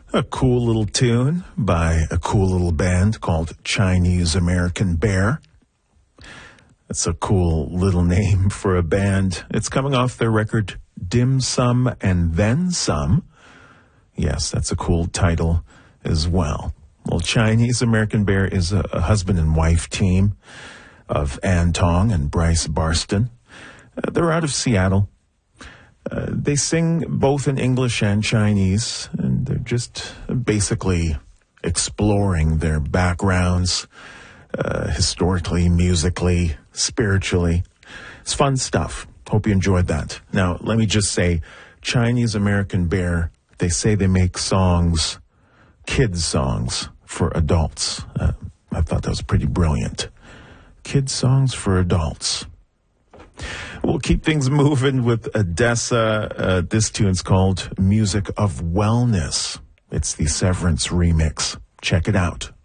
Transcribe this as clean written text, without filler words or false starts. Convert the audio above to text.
A cool little tune by a cool little band called Chinese American Bear. That's a cool little name for a band. It's coming off their record Dim Sum and Then Some. Yes, that's a cool title as well. Well, Chinese American Bear is a husband and wife team of Ann Tong and Bryce Barston. They're out of Seattle. They sing both in English and Chinese, and they're just basically exploring their backgrounds, historically, musically, spiritually. It's fun stuff. Hope you enjoyed that. Now, let me just say, Chinese American Bear, they say they make songs, kids songs for adults. I thought that was pretty brilliant. Kids songs for adults. We'll keep things moving with Odessa. This tune's called Music of Wellness. It's the Severance remix. Check it out.